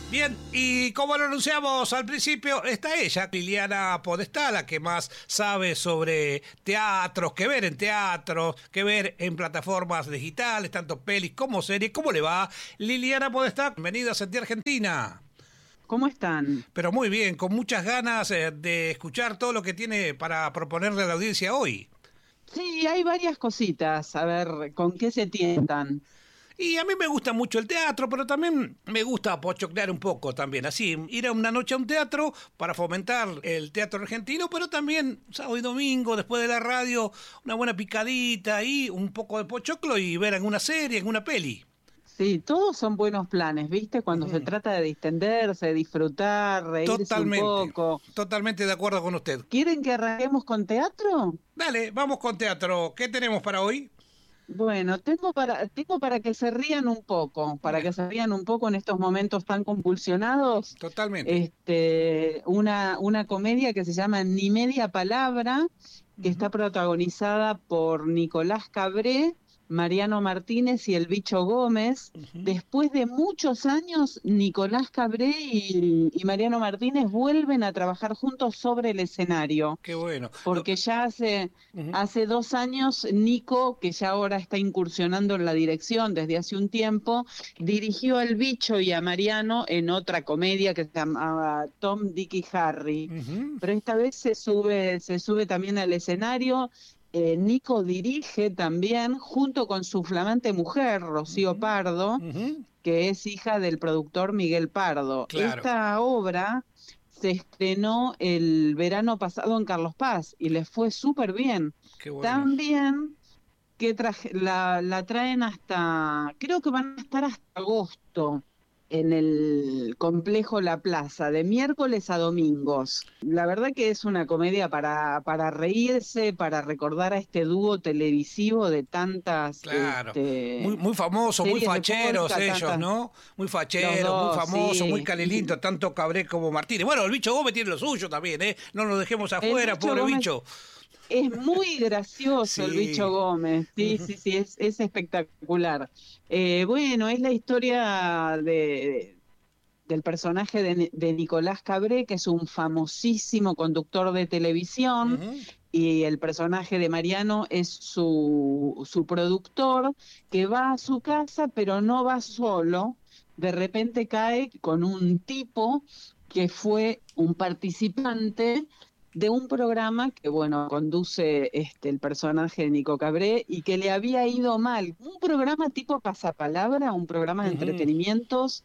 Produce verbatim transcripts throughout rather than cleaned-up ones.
Bien, y como lo anunciamos al principio, está ella, Liliana Podestá, la que más sabe sobre teatros, que ver en teatros, que ver en plataformas digitales, tanto pelis como series. ¿Cómo le va? Liliana Podestá, bienvenida a Sentir Argentina. ¿Cómo están? Pero muy bien, con muchas ganas eh, de escuchar todo lo que tiene para proponerle a la audiencia hoy. Sí, hay varias cositas. A ver, ¿con qué se tientan? Y a mí me gusta mucho el teatro, pero también me gusta pochoclear un poco también, así, ir a una noche a un teatro para fomentar el teatro argentino, pero también sábado y domingo, después de la radio, una buena picadita y un poco de pochoclo y ver alguna serie, alguna peli. Sí, todos son buenos planes, ¿viste? Cuando se Ujú. trata de distenderse, disfrutar, reírse un Totalmente, poco. totalmente de acuerdo con usted. ¿Quieren que arranquemos con teatro? Dale, vamos con teatro. ¿Qué tenemos para hoy? Bueno, tengo para, tengo para que se rían un poco, para Mira, que se rían un poco en estos momentos tan convulsionados. totalmente. Este, una, una comedia que se llama Ni media palabra, que Ujú. está protagonizada por Nicolás Cabré, Mariano Martínez y el Bicho Gómez. Ujú. Después de muchos años, Nicolás Cabré y, y Mariano Martínez vuelven a trabajar juntos sobre el escenario, Qué bueno. Lo- porque ya hace ujú. Hace dos años, Nico, que ya ahora está incursionando en la dirección desde hace un tiempo, dirigió al Bicho y a Mariano en otra comedia que se llamaba Tom, Dick y Harry. Ujú. Pero esta vez se sube, se sube también al escenario. Eh, Nico dirige también, junto con su flamante mujer, Rocío Ujú. Pardo, Ujú. que es hija del productor Miguel Pardo. Claro. Esta obra se estrenó el verano pasado en Carlos Paz y les fue súper bien. Qué bueno. También que traje, la, la traen hasta, creo que van a estar hasta agosto en el complejo La Plaza, de miércoles a domingos. La verdad que es una comedia para, para reírse, para recordar a este dúo televisivo de tantas Claro, muy, este, muy famosos, muy series de facheros polka, ellos, tantas, ¿no? Muy los facheros, muy dos, famosos, muy sí. calilintos, tanto Cabré como Martínez. Bueno, el bicho Gómez tiene lo suyo también, ¿eh? No lo dejemos El afuera, Bicho pobre Gómez bicho. es muy gracioso, el Bicho Sí. Gómez, sí, Ujú. sí, sí, es, es espectacular. Eh, bueno, es la historia de, del personaje de, de Nicolás Cabré, que es un famosísimo conductor de televisión, Ujú. y el personaje de Mariano es su, su productor, que va a su casa, pero no va solo. De repente cae con un tipo que fue un participante de un programa que, bueno, conduce este, el personaje de Nico Cabré y que le había ido mal. Un programa tipo Pasapalabra, un programa de Ujú. entretenimientos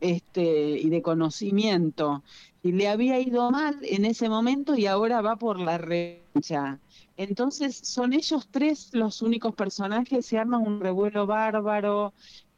este, y de conocimiento. Y le había ido mal en ese momento y ahora va por la revancha. Entonces son ellos tres los únicos personajes, se arma un revuelo bárbaro,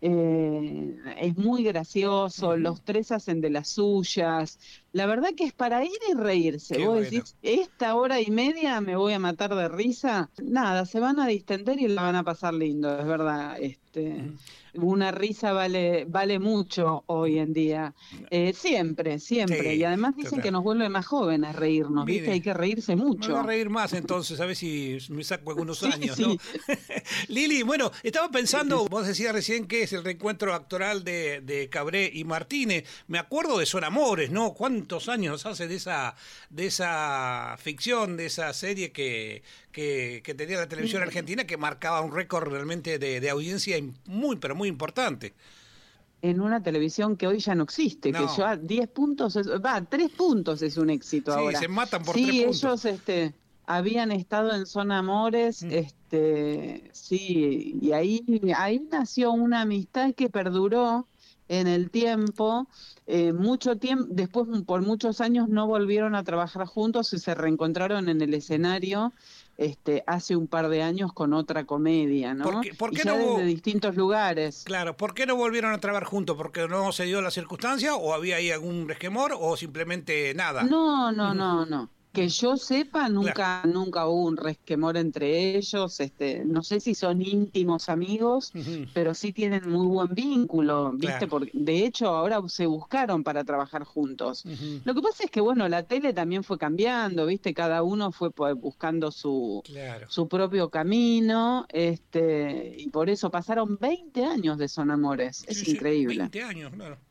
eh, es muy gracioso, Ujú. los tres hacen de las suyas. La verdad que es para ir y reírse. Qué Vos bueno. decís, esta hora y media me voy a matar de risa. Nada, se van a distender y la van a pasar lindo, es verdad. Este, Ujú. una risa vale, vale mucho hoy en día. Eh, siempre, siempre. Y Sí, además dicen que total. nos vuelve más jóvenes reírnos, ¿viste? Hay Mire, que reírse me voy a mucho. reír más entonces, a ver si me saco algunos Sí, años, ¿no? sí, Lili, bueno, estaba sí, sí, pensando, sí. vos decías recién que es el reencuentro actoral de, de Cabré y Martínez. Me acuerdo de Son Amores, ¿no? ¿Cuántos años hace de esa, de esa ficción, de esa serie que, que, que tenía la televisión Sí. argentina que marcaba un récord realmente de, de audiencia muy, pero muy importante? En una televisión que hoy ya no existe, que No, ya diez puntos, es- va, tres puntos es un éxito sí, ahora. se matan por tres Sí, puntos. ellos este, habían estado en Zona Amores, Mm. este, sí, y ahí, ahí nació una amistad que perduró en el tiempo, eh, mucho tiempo, después por muchos años no volvieron a trabajar juntos y se reencontraron en el escenario, este, hace un par de años con otra comedia, ¿Por ¿no? qué, por Y qué ya no desde hubo, distintos lugares. claro, por qué no volvieron a trabajar juntos? ¿Porque no se dio la circunstancia o había ahí algún resquemor o simplemente nada? No, no, Ujú. no, no. Que yo sepa, Claro. nunca, nunca hubo un resquemor entre ellos. Este, no sé si son íntimos amigos, Ujú. pero sí tienen muy buen vínculo, ¿viste? Claro. Porque de hecho ahora se buscaron para trabajar juntos. Ujú. Lo que pasa es que, bueno, la tele también fue cambiando, ¿viste? Cada uno fue pues, buscando su, Claro. su propio camino, este, y por eso pasaron veinte años de Son Amores. Sí, Es sí, increíble. veinte años, claro.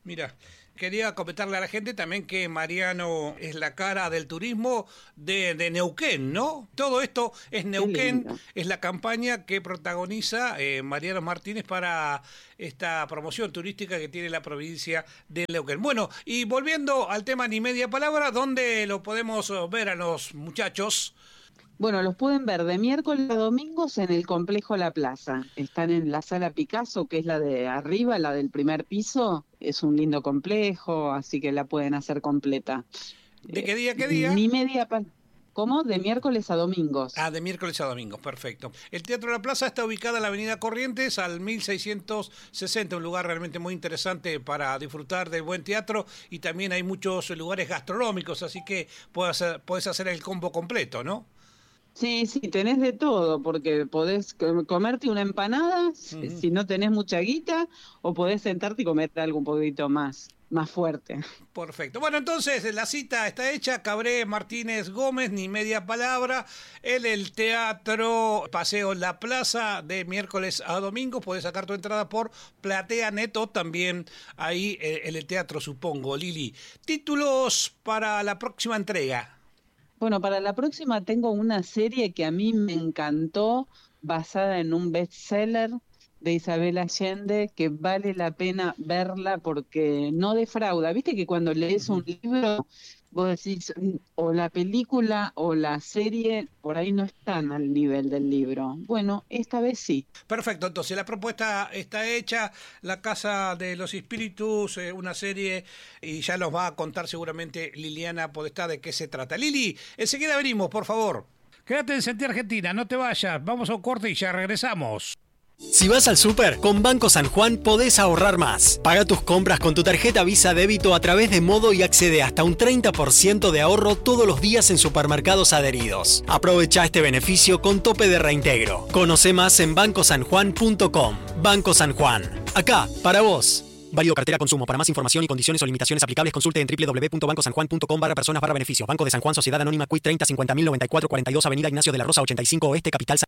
Mira, quería comentarle a la gente también que Mariano es la cara del turismo de, de Neuquén, ¿no? Todo esto es Neuquén, es la campaña que protagoniza eh, Mariano Martínez para esta promoción turística que tiene la provincia de Neuquén. Bueno, y volviendo al tema ni media palabra, ¿dónde lo podemos ver a los muchachos? Bueno, los pueden ver de miércoles a domingos en el Complejo La Plaza. Están en la Sala Picasso, que es la de arriba, la del primer piso. Es un lindo complejo, así que la pueden hacer completa. ¿De qué día, qué día? Ni media palabra. ¿Cómo? De miércoles a domingos. Ah, de miércoles a domingos, perfecto. El Teatro La Plaza está ubicado en la avenida Corrientes, al mil seiscientos sesenta, un lugar realmente muy interesante para disfrutar del buen teatro, y también hay muchos lugares gastronómicos, así que puedes hacer, puedes hacer el combo completo, ¿no? Sí, sí, tenés de todo, porque podés comerte una empanada, uh-huh. si no tenés mucha guita, o podés sentarte y comerte algo un poquito más, más fuerte. Perfecto. Bueno, entonces la cita está hecha. Cabré Martínez Gómez, ni media palabra, en el Teatro Paseo La Plaza, de miércoles a domingo. Podés sacar tu entrada por Platea Neto, también ahí en el teatro, supongo. Lili, títulos para la próxima entrega. Bueno, para la próxima tengo una serie que a mí me encantó, basada en un bestseller de Isabel Allende, que vale la pena verla porque no defrauda. Viste que cuando lees un libro, vos decís, o la película o la serie por ahí no están al nivel del libro. Bueno, esta vez sí. Perfecto, entonces la propuesta está hecha, La Casa de los Espíritus, eh, una serie, y ya nos va a contar seguramente Liliana Podestá de qué se trata. Lili, enseguida venimos, por favor. Quédate en Sentir Argentina, no te vayas, vamos a un corte y ya regresamos. Si vas al súper, con Banco San Juan podés ahorrar más. Paga tus compras con tu tarjeta Visa Débito a través de Modo y accede hasta un treinta por ciento de ahorro todos los días en supermercados adheridos. Aprovecha este beneficio con tope de reintegro. Conoce más en banco san juan punto com. Banco San Juan. Acá, para vos. Válido cartera consumo. Para más información y condiciones o limitaciones aplicables, consulte en doble u doble u doble u punto banco san juan punto com barra personas barra beneficios. Banco de San Juan, Sociedad Anónima, Q I treinta cincuenta mil noventa y cuatro cuarenta y dos, Avenida Ignacio de la Rosa ochenta y cinco Oeste, Capital.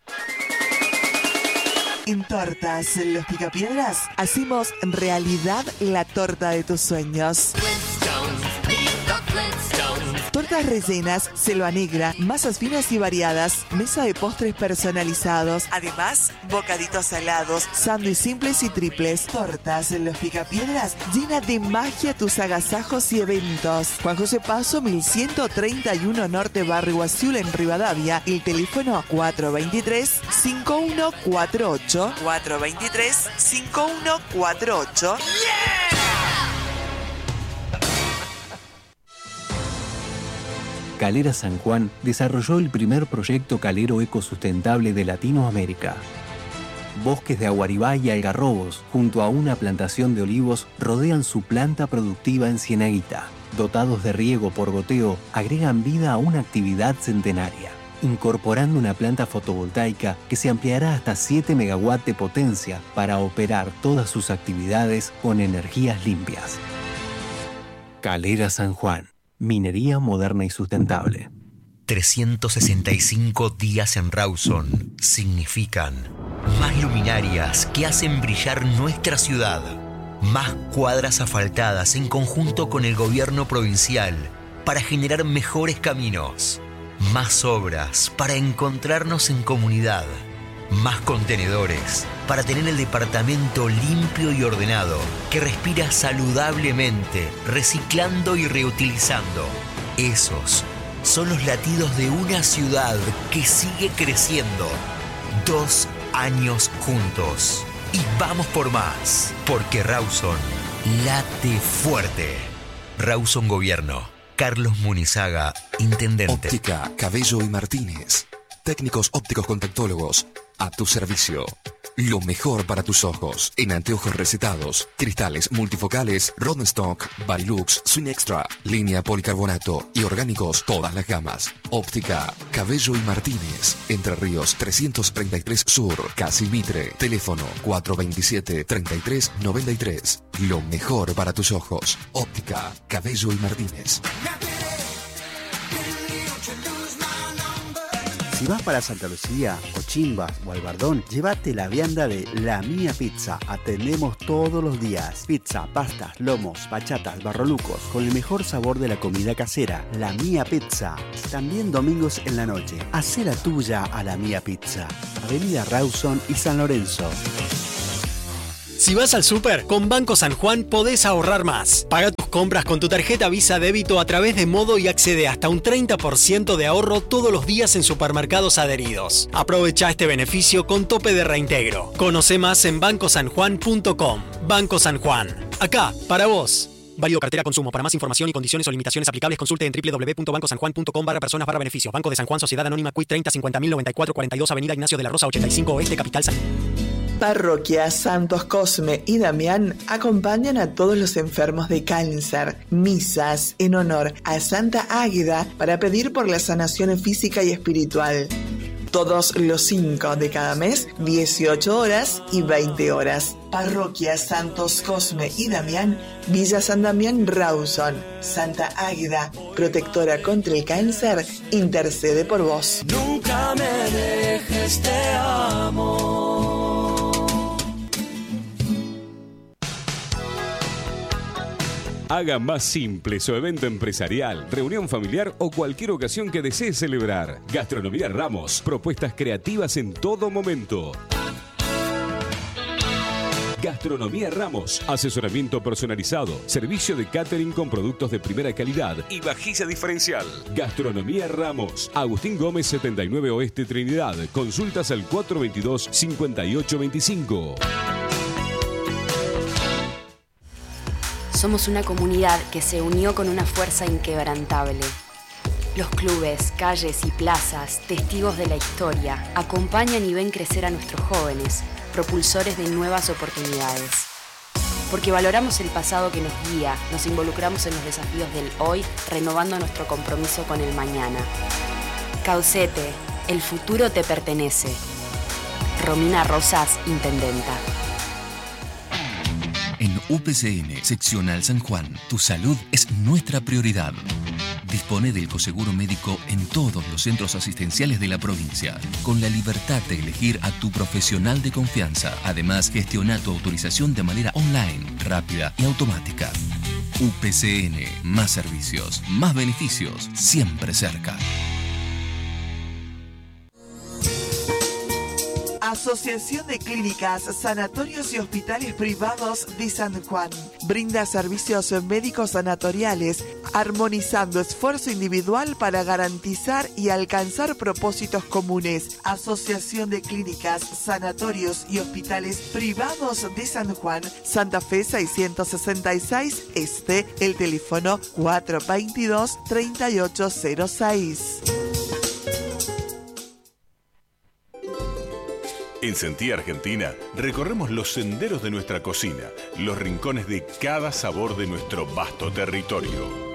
En Tortas Los Picapiedras hacemos realidad la torta de tus sueños. Tortas rellenas, selva negra, masas finas y variadas, mesa de postres personalizados, además bocaditos salados, sándwiches simples y triples. Tortas Los Picapiedras llena de magia tus agasajos y eventos. Juan José Paso, mil ciento treinta y uno Norte, Barrio Azul, en Rivadavia. El teléfono cuatro dos tres, cinco uno cuatro ocho. cuatro dos tres, cinco uno cuatro ocho. ¡Yeah! Calera San Juan desarrolló el primer proyecto calero ecosustentable de Latinoamérica. Bosques de aguaribá y algarrobos, junto a una plantación de olivos, rodean su planta productiva en Cienaguita. Dotados de riego por goteo, agregan vida a una actividad centenaria, incorporando una planta fotovoltaica que se ampliará hasta siete megawatts de potencia para operar todas sus actividades con energías limpias. Calera San Juan. Minería moderna y sustentable. trescientos sesenta y cinco días en Rawson significan más luminarias que hacen brillar nuestra ciudad, más cuadras asfaltadas en conjunto con el gobierno provincial para generar mejores caminos, más obras para encontrarnos en comunidad, más contenedores para tener el departamento limpio y ordenado, que respira saludablemente, reciclando y reutilizando. Esos son los latidos de una ciudad que sigue creciendo. Dos años juntos. Y vamos por más, porque Rawson late fuerte. Rawson Gobierno. Carlos Munizaga, Intendente. Óptica Cabello y Martínez. Técnicos ópticos contactólogos. A tu servicio. Lo mejor para tus ojos. En anteojos recetados, cristales multifocales, Rodenstock, Barilux, Swing Extra, línea policarbonato y orgánicos, todas las gamas. Óptica Cabello y Martínez. Entre Ríos trescientos treinta y tres Sur, Casi Mitre. Teléfono cuatro dos siete, treinta y tres noventa y tres. Lo mejor para tus ojos. Óptica Cabello y Martínez. Si vas para Santa Lucía, Cochimbas o Albardón, llévate la vianda de La Mía Pizza. Atendemos todos los días. Pizza, pastas, lomos, bachatas, barrolucos, con el mejor sabor de la comida casera. La Mía Pizza. También domingos en la noche. Hacé la tuya a La Mía Pizza. Avenida Rawson y San Lorenzo. Si vas al súper, con Banco San Juan podés ahorrar más. Paga tus compras con tu tarjeta Visa Débito a través de Modo y accede hasta un treinta por ciento de ahorro todos los días en supermercados adheridos. Aprovecha este beneficio con tope de reintegro. Conoce más en banco san juan punto com. Banco San Juan. Acá, para vos. Válido cartera consumo. Para más información y condiciones o limitaciones aplicables, consulte en doble u doble u doble u punto banco san juan punto com barra personas barra beneficios. Banco de San Juan, Sociedad Anónima, Q I treinta cincuenta mil noventa y cuatro cuarenta y dos, Avenida Ignacio de la Rosa, ochenta y cinco Oeste, Capital San. Parroquia Santos Cosme y Damián acompañan a todos los enfermos de cáncer. Misas en honor a Santa Águeda para pedir por la sanación física y espiritual. Todos los cinco de cada mes, dieciocho horas y veinte horas. Parroquia Santos Cosme y Damián, Villa San Damián, Rawson. Santa Águeda, protectora contra el cáncer, intercede por vos. Nunca me dejes, te amo. Haga más simple su evento empresarial, reunión familiar o cualquier ocasión que desee celebrar. Gastronomía Ramos, propuestas creativas en todo momento. Gastronomía Ramos, asesoramiento personalizado, servicio de catering con productos de primera calidad y vajilla diferencial. Gastronomía Ramos, Agustín Gómez setenta y nueve Oeste, Trinidad. Consultas al cuatro veintidós, cincuenta y ocho veinticinco. Somos una comunidad que se unió con una fuerza inquebrantable. Los clubes, calles y plazas, testigos de la historia, acompañan y ven crecer a nuestros jóvenes, propulsores de nuevas oportunidades. Porque valoramos el pasado que nos guía, nos involucramos en los desafíos del hoy, renovando nuestro compromiso con el mañana. Caucete, el futuro te pertenece. Romina Rosas, Intendenta. En U P C N, Seccional San Juan, tu salud es nuestra prioridad. Dispone del coseguro médico en todos los centros asistenciales de la provincia, con la libertad de elegir a tu profesional de confianza. Además, gestiona tu autorización de manera online, rápida y automática. U P C N, más servicios, más beneficios, siempre cerca. Asociación de Clínicas, Sanatorios y Hospitales Privados de San Juan. Brinda servicios médicos sanatoriales, armonizando esfuerzo individual para garantizar y alcanzar propósitos comunes. Asociación de Clínicas, Sanatorios y Hospitales Privados de San Juan, Santa Fe seiscientos sesenta y seis Este, el teléfono cuatro veintidós, treinta y ocho cero seis. En Sentí Argentina recorremos los senderos de nuestra cocina, los rincones de cada sabor de nuestro vasto territorio.